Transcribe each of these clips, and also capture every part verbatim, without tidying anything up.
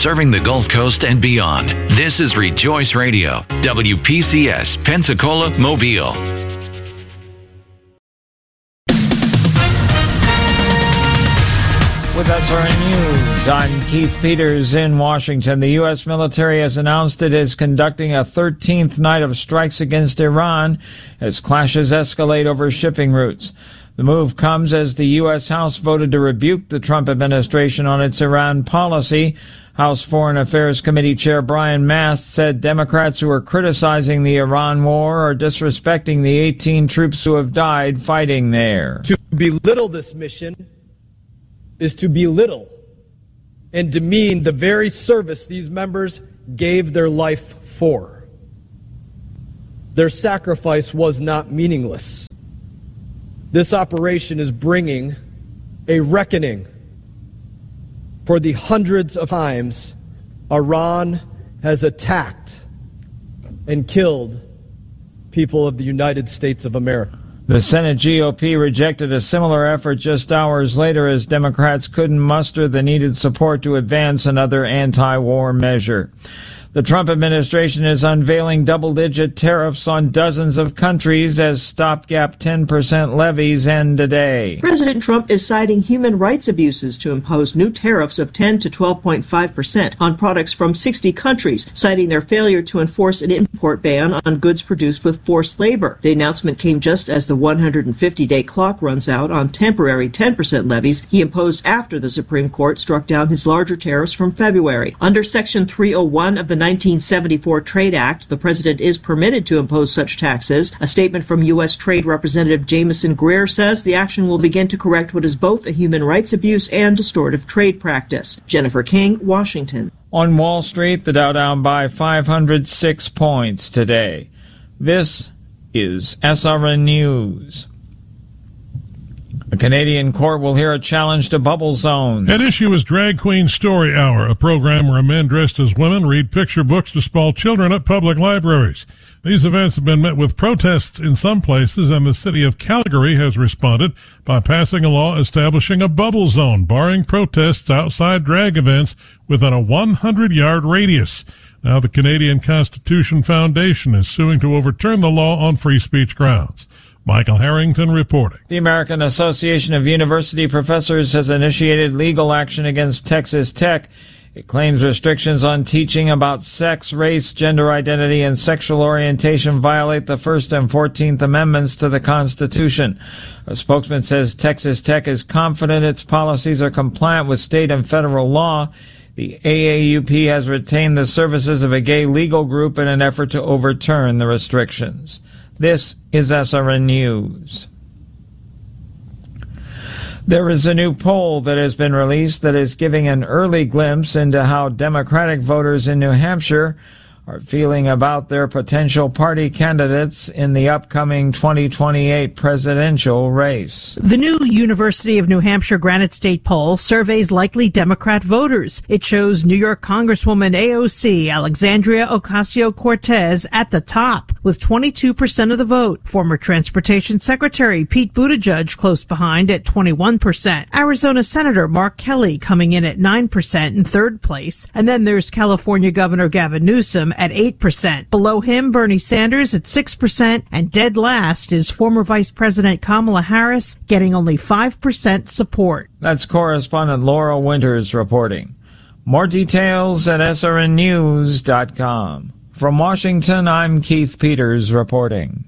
serving the Gulf Coast and beyond. This is Rejoice Radio, W P C S, Pensacola, Mobile. With S R N News, I'm Keith Peters in Washington. The U S military has announced it is conducting a thirteenth night of strikes against Iran as clashes escalate over shipping routes. The move comes as the U S House voted to rebuke the Trump administration on its Iran policy. House Foreign Affairs Committee Chair Brian Mast said Democrats who are criticizing the Iran war are disrespecting the eighteen troops who have died fighting there. To belittle this mission is to belittle and demean the very service these members gave their life for. Their sacrifice was not meaningless. This operation is bringing a reckoning for the hundreds of times Iran has attacked and killed people of the United States of America. The Senate G O P rejected a similar effort just hours later as Democrats couldn't muster the needed support to advance another anti-war measure. The Trump administration is unveiling double-digit tariffs on dozens of countries as stopgap ten percent levies end today. President Trump is citing human rights abuses to impose new tariffs of ten to twelve point five percent on products from sixty countries, citing their failure to enforce an import ban on goods produced with forced labor. The announcement came just as the one hundred fifty day clock runs out on temporary ten percent levies he imposed after the Supreme Court struck down his larger tariffs from February. Under Section three oh one of the nineteen seventy-four Trade Act, the president is permitted to impose such taxes. A statement from U S Trade Representative Jamison Greer says the action will begin to correct what is both a human rights abuse and distortive trade practice. Jennifer King, Washington. On Wall Street, the Dow down by five hundred six points today. This is S R N News. A Canadian court will hear a challenge to bubble zones. At issue is Drag Queen Story Hour, a program where men dressed as women read picture books to small children at public libraries. These events have been met with protests in some places, and the city of Calgary has responded by passing a law establishing a bubble zone, barring protests outside drag events within a one hundred yard radius. Now the Canadian Constitution Foundation is suing to overturn the law on free speech grounds. Michael Harrington reporting. The American Association of University Professors has initiated legal action against Texas Tech. It claims restrictions on teaching about sex, race, gender identity, and sexual orientation violate the First and Fourteenth Amendments to the Constitution. A spokesman says Texas Tech is confident its policies are compliant with state and federal law. The A A U P has retained the services of a gay legal group in an effort to overturn the restrictions. This is S R N News. There is a new poll that has been released that is giving an early glimpse into how Democratic voters in New Hampshire are feeling about their potential party candidates in the upcoming twenty twenty-eight presidential race. The new University of New Hampshire Granite State poll surveys likely Democrat voters. It shows New York Congresswoman A O C Alexandria Ocasio-Cortez at the top with twenty-two percent of the vote. Former Transportation Secretary Pete Buttigieg close behind at twenty-one percent. Arizona Senator Mark Kelly coming in at nine percent in third place. And then there's California Governor Gavin Newsom at eight percent. Below him, Bernie Sanders at six percent, and dead last is former Vice President Kamala Harris, getting only five percent support. That's correspondent Laura Winters reporting. More details at S R N news dot com. From Washington, I'm Keith Peters reporting.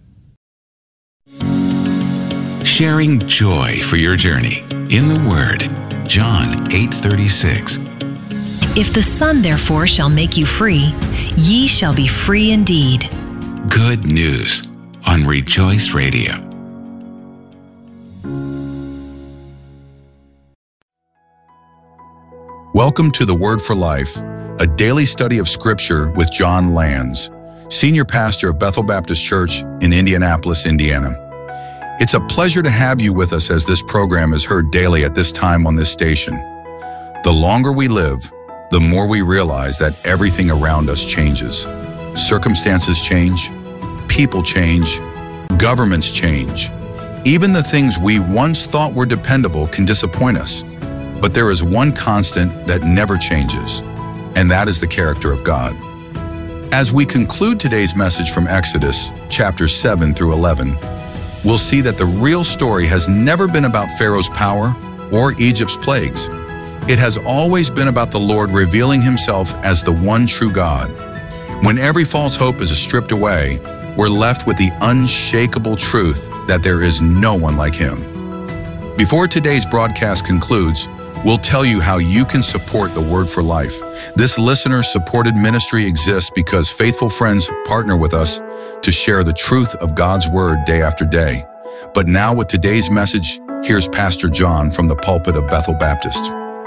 Sharing joy for your journey in the Word. John eight thirty-six. If the Son therefore shall make you free, ye shall be free indeed. Good news on Rejoice Radio. Welcome to The Word for Life, a daily study of Scripture with John Lands, Senior Pastor of Bethel Baptist Church in Indianapolis, Indiana. It's a pleasure to have you with us as this program is heard daily at this time on this station. The longer we live, the more we realize that everything around us changes. Circumstances change, people change, governments change. Even the things we once thought were dependable can disappoint us. But there is one constant that never changes, and that is the character of God. As we conclude today's message from Exodus, chapters seven through eleven, we'll see that the real story has never been about Pharaoh's power or Egypt's plagues. It has always been about the Lord revealing himself as the one true God. When every false hope is stripped away, we're left with the unshakable truth that there is no one like him. Before today's broadcast concludes, we'll tell you how you can support the Word for Life. This listener-supported ministry exists because faithful friends partner with us to share the truth of God's Word day after day. But now with today's message, here's Pastor John from the pulpit of Bethel Baptist.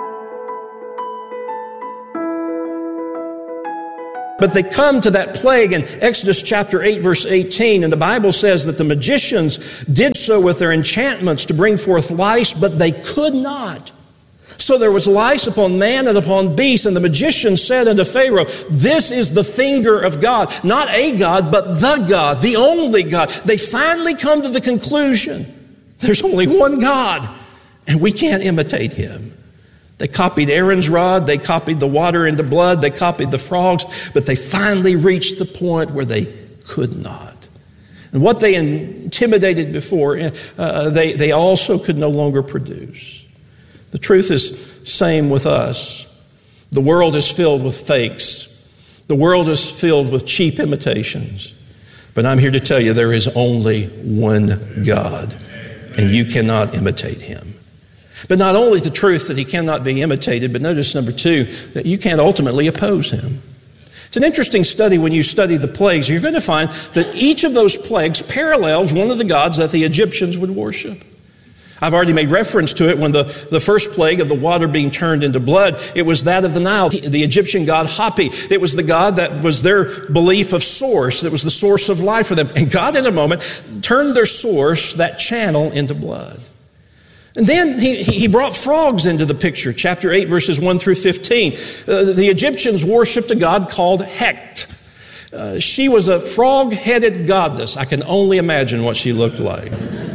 But they come to that plague in Exodus chapter eight, verse eighteen, and the Bible says that the magicians did so with their enchantments to bring forth lice, but they could not. So there was lice upon man and upon beast, and the magician said unto Pharaoh, this is the finger of God. Not a God, but the God, the only God. They finally come to the conclusion, there's only one God, and we can't imitate him. They copied Aaron's rod, they copied the water into blood, they copied the frogs, but they finally reached the point where they could not. And what they intimidated before, uh, they, they also could no longer produce. The truth is same with us. The world is filled with fakes. The world is filled with cheap imitations. But I'm here to tell you there is only one God, and you cannot imitate him. But not only the truth that he cannot be imitated, but notice number two, that you can't ultimately oppose him. It's an interesting study when you study the plagues. You're going to find that each of those plagues parallels one of the gods that the Egyptians would worship. I've already made reference to it when the, the first plague of the water being turned into blood, it was that of the Nile, the Egyptian god Hapi. It was the god that was their belief of source. It was the source of life for them. And God, in a moment, turned their source, that channel, into blood. And then he, he brought frogs into the picture, chapter eight, verses one through fifteen. Uh, the Egyptians worshipped a god called Hecht. Uh, she was a frog-headed goddess. I can only imagine what she looked like.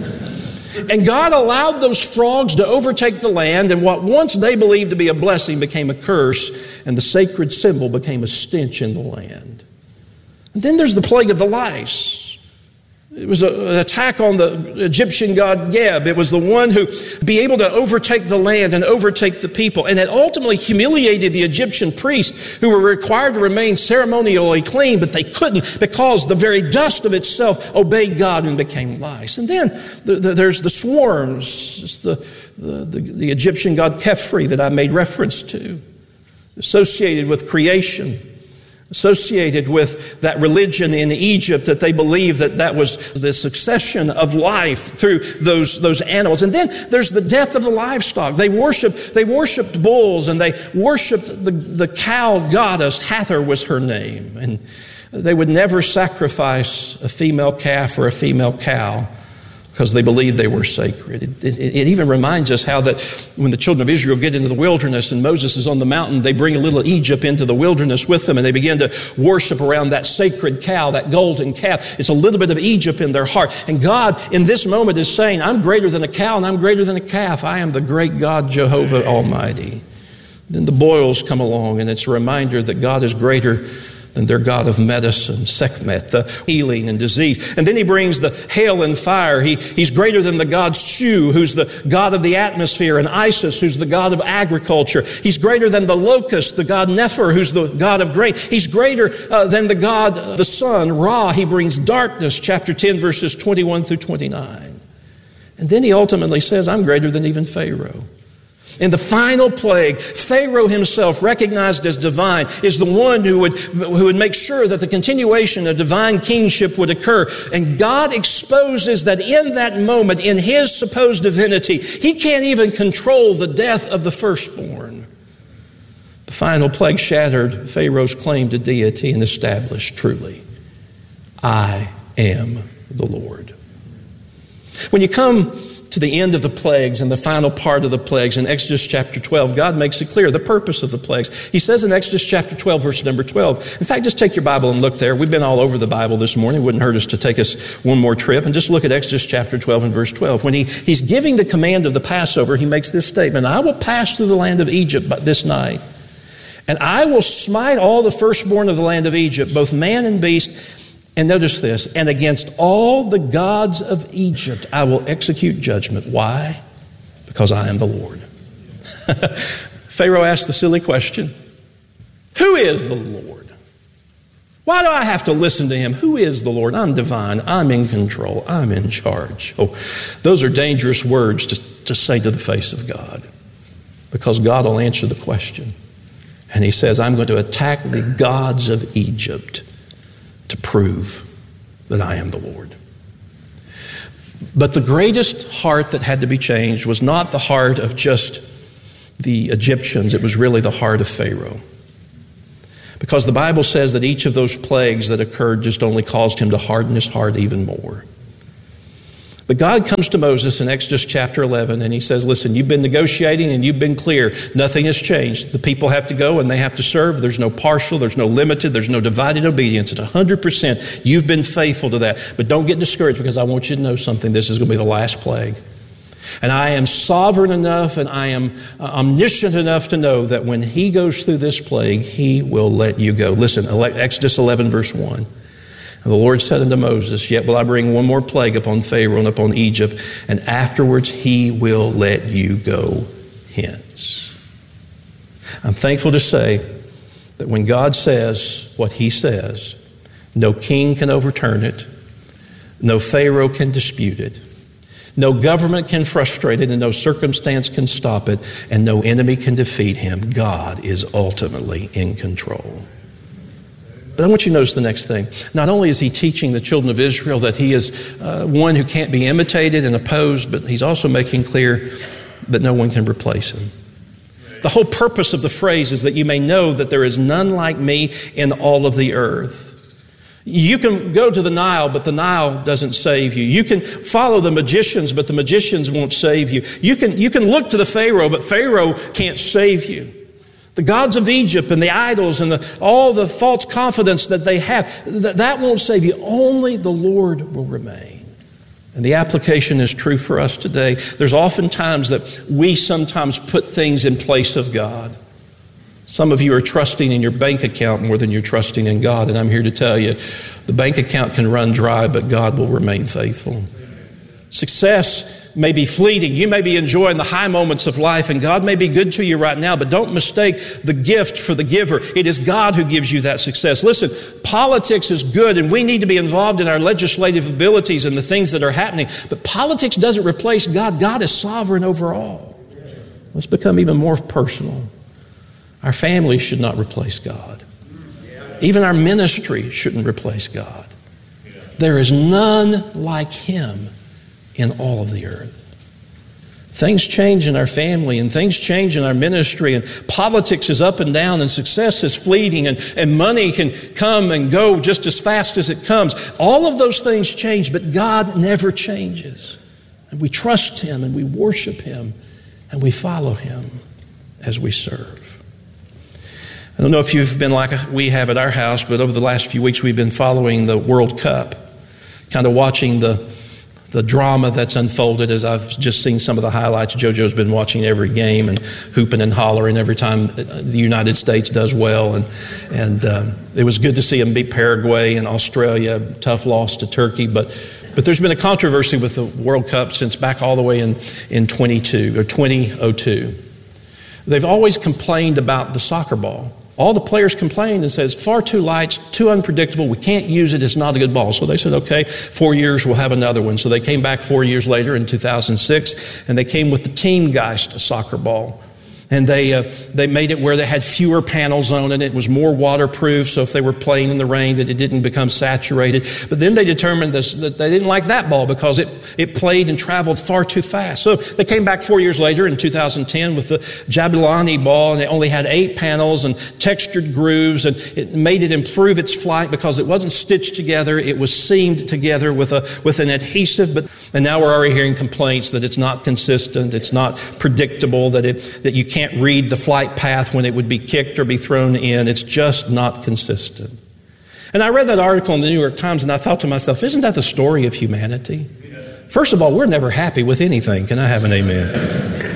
And God allowed those frogs to overtake the land, and what once they believed to be a blessing became a curse, and the sacred symbol became a stench in the land. And then there's the plague of the lice. It was a, an attack on the Egyptian god Geb. It was the one who be able to overtake the land and overtake the people. And it ultimately humiliated the Egyptian priests who were required to remain ceremonially clean, but they couldn't because the very dust of itself obeyed God and became lice. And then the, the, there's the swarms. It's the, the, the, the Egyptian god Khepri that I made reference to, associated with creation. Associated with that religion in Egypt that they believed that that was the succession of life through those, those animals. And then there's the death of the livestock. They worshiped, they worshiped bulls, and they worshiped the, the cow goddess. Hathor was her name. And they would never sacrifice a female calf or a female cow because they believed they were sacred. It, it, it even reminds us how that when the children of Israel get into the wilderness and Moses is on the mountain, they bring a little Egypt into the wilderness with them, and they begin to worship around that sacred cow, that golden calf. It's a little bit of Egypt in their heart. And God, in this moment, is saying, I'm greater than a cow and I'm greater than a calf. I am the great God, Jehovah Almighty. Then the boils come along, and it's a reminder that God is greater than their god of medicine, Sekhmet, the healing and disease. And then he brings the hail and fire. He, he's greater than the god Shu, who's the god of the atmosphere, and Isis, who's the god of agriculture. He's greater than the locust, the god Nefer, who's the god of grain. He's greater uh, than the god, uh, the sun, Ra. He brings darkness, chapter ten, verses twenty-one through twenty-nine. And then he ultimately says, I'm greater than even Pharaoh. In the final plague, Pharaoh himself, recognized as divine, is the one who would, who would make sure that the continuation of divine kingship would occur. And God exposes that in that moment, in his supposed divinity, he can't even control the death of the firstborn. The final plague shattered Pharaoh's claim to deity and established truly, I am the Lord. When you come to the end of the plagues and the final part of the plagues in Exodus chapter twelve, God makes it clear the purpose of the plagues. He says in Exodus chapter twelve, verse number twelve, in fact, just take your Bible and look there. We've been all over the Bible this morning. It wouldn't hurt us to take us one more trip and just look at Exodus chapter twelve and verse twelve. When he, he's giving the command of the Passover, he makes this statement, I will pass through the land of Egypt this night, And I will smite all the firstborn of the land of Egypt, both man and beast. And notice this, and against all the gods of Egypt I will execute judgment. Why? Because I am the Lord. Pharaoh asked the silly question, who is the Lord? Why do I have to listen to him? Who is the Lord? I'm divine. I'm in control. I'm in charge. Oh, those are dangerous words to, to say to the face of God, because God will answer the question. And he says, I'm going to attack the gods of Egypt to prove that I am the Lord. But the greatest heart that had to be changed was not the heart of just the Egyptians. It was really the heart of Pharaoh. Because the Bible says that each of those plagues that occurred just only caused him to harden his heart even more. But God comes to Moses in Exodus chapter eleven and he says, listen, you've been negotiating and you've been clear. Nothing has changed. The people have to go and they have to serve. There's no partial, there's no limited, there's no divided obedience. It's one hundred percent. You've been faithful to that. But don't get discouraged, because I want you to know something. This is going to be the last plague. And I am sovereign enough and I am omniscient enough to know that when he goes through this plague, he will let you go. Listen, Exodus eleven verse one. And the Lord said unto Moses, yet will I bring one more plague upon Pharaoh and upon Egypt, and afterwards he will let you go hence. I'm thankful to say that when God says what he says, no king can overturn it, no Pharaoh can dispute it, no government can frustrate it, and no circumstance can stop it, and no enemy can defeat him. God is ultimately in control. But I want you to notice the next thing. Not only is he teaching the children of Israel that he is uh, one who can't be imitated and opposed, but he's also making clear that no one can replace him. The whole purpose of the phrase is that you may know that there is none like me in all of the earth. You can go to the Nile, but the Nile doesn't save you. You can follow the magicians, but the magicians won't save you. You can, you can look to the Pharaoh, but Pharaoh can't save you. The gods of Egypt and the idols and the, all the false confidence that they have, that, that won't save you. Only the Lord will remain. And the application is true for us today. There's often times that we sometimes put things in place of God. Some of you are trusting in your bank account more than you're trusting in God. And I'm here to tell you, the bank account can run dry, but God will remain faithful. Success may be fleeting. You may be enjoying the high moments of life, and God may be good to you right now, but don't mistake the gift for the giver. It is God who gives you that success. Listen, politics is good, and we need to be involved in our legislative abilities and the things that are happening, but politics doesn't replace God. God is sovereign over all. Let's become even more personal. Our family should not replace God. Even our ministry shouldn't replace God. There is none like him in all of the earth. Things change in our family and things change in our ministry, and politics is up and down and success is fleeting, and, and money can come and go just as fast as it comes. All of those things change, but God never changes. And we trust him and we worship him and we follow him as we serve. I don't know if you've been like we have at our house, but over the last few weeks we've been following the World Cup, kind of watching the the drama that's unfolded. As I've just seen some of the highlights. JoJo's been watching every game and hooping and hollering every time the United States does well. And and um, it was good to see them beat Paraguay and Australia. Tough loss to Turkey, but but there's been a controversy with the World Cup since back all the way in in twenty-two or twenty oh two. They've always complained about the soccer ball. All the players complained and said, it's far too light, it's too unpredictable, we can't use it, it's not a good ball. So they said, okay, four years we'll have another one. So they came back four years later in two thousand six, and they came with the Teamgeist soccer ball. And they uh, they made it where they had fewer panels on it. It was more waterproof, so if they were playing in the rain, that it didn't become saturated. But then they determined this, that they didn't like that ball because it, it played and traveled far too fast. So they came back four years later in two thousand ten with the Jabulani ball, and it only had eight panels and textured grooves, and it made it improve its flight because it wasn't stitched together. It was seamed together with a with an adhesive. But and now we're already hearing complaints that it's not consistent, it's not predictable, that it that you can't read the flight path when it would be kicked or be thrown in. It's just not consistent. And I read that article in the New York Times and I thought to myself, isn't that the story of humanity? First of all, we're never happy with anything. Can I have an amen?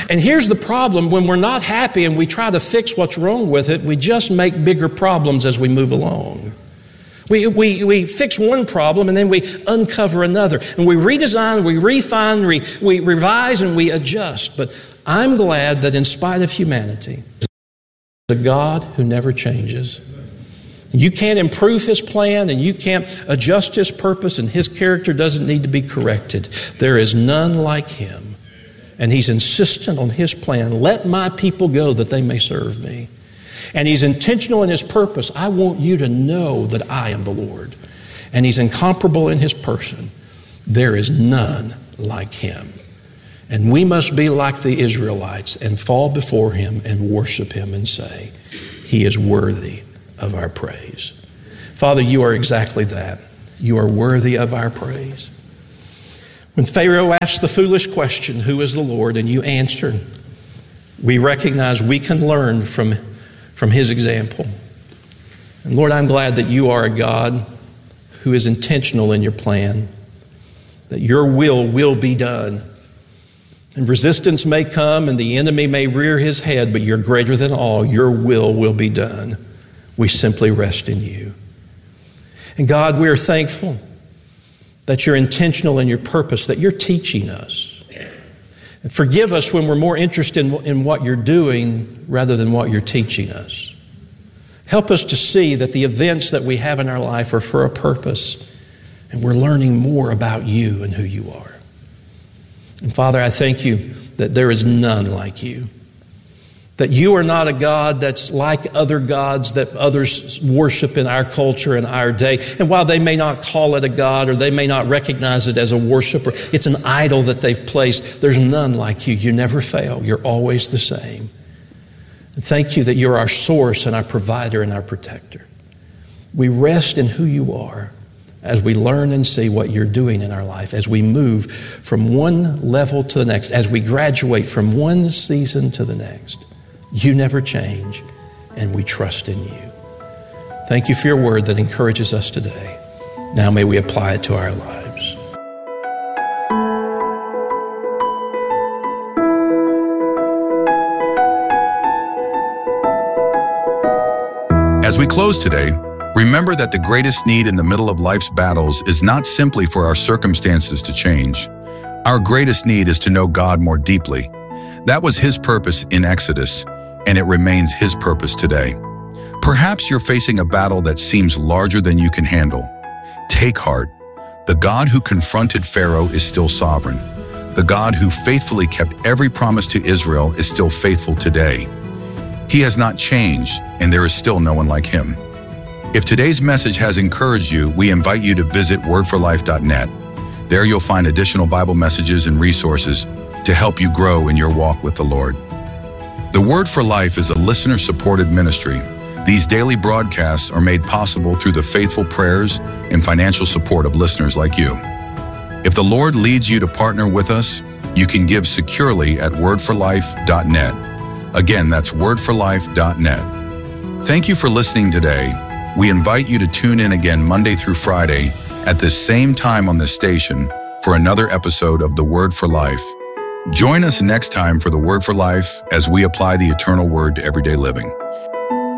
And here's the problem. When we're not happy and we try to fix what's wrong with it, we just make bigger problems as we move along. We, we, we fix one problem and then we uncover another. And we redesign, we refine, we, we revise, and we adjust. But I'm glad that in spite of humanity, the God who never changes. You can't improve His plan and you can't adjust His purpose, and His character doesn't need to be corrected. There is none like Him. And He's insistent on His plan. Let my people go that they may serve me. And He's intentional in His purpose. I want you to know that I am the Lord. And He's incomparable in His person. There is none like Him. And we must be like the Israelites and fall before Him and worship Him and say, He is worthy of our praise. Father, you are exactly that. You are worthy of our praise. When Pharaoh asked the foolish question, who is the Lord? And you answered, we recognize we can learn from, from his example. And Lord, I'm glad that you are a God who is intentional in your plan, that your will will be done. And resistance may come and the enemy may rear his head, but you're greater than all. Your will will be done. We simply rest in you. And God, we are thankful that you're intentional in your purpose, that you're teaching us. And forgive us when we're more interested in, in what you're doing rather than what you're teaching us. Help us to see that the events that we have in our life are for a purpose, and we're learning more about you and who you are. And Father, I thank you that there is none like you. That you are not a God that's like other gods that others worship in our culture and our day. And while they may not call it a God or they may not recognize it as a worshiper, it's an idol that they've placed. There's none like you. You never fail. You're always the same. And thank you that you're our source and our provider and our protector. We rest in who you are as we learn and see what you're doing in our life, as we move from one level to the next, as we graduate from one season to the next. You never change, and we trust in you. Thank you for your word that encourages us today. Now may we apply it to our lives. As we close today, remember that the greatest need in the middle of life's battles is not simply for our circumstances to change. Our greatest need is to know God more deeply. That was His purpose in Exodus, and it remains His purpose today. Perhaps you're facing a battle that seems larger than you can handle. Take heart. The God who confronted Pharaoh is still sovereign. The God who faithfully kept every promise to Israel is still faithful today. He has not changed, and there is still no one like Him. If today's message has encouraged you, we invite you to visit word for life dot net. There you'll find additional Bible messages and resources to help you grow in your walk with the Lord. The Word for Life is a listener-supported ministry. These daily broadcasts are made possible through the faithful prayers and financial support of listeners like you. If the Lord leads you to partner with us, you can give securely at word for life dot net. Again, that's word for life dot net. Thank you for listening today. We invite you to tune in again Monday through Friday at the same time on this station for another episode of The Word for Life. Join us next time for The Word for Life as we apply the eternal word to everyday living.